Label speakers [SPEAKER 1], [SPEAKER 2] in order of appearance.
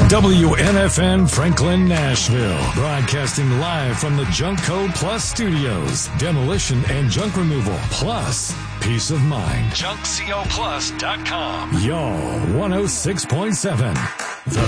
[SPEAKER 1] WNFN Franklin, Nashville. Broadcasting live from the Junk Code Plus studios. Demolition and junk removal plus peace of mind. JunkCoPlus.com. Y'all 106.7.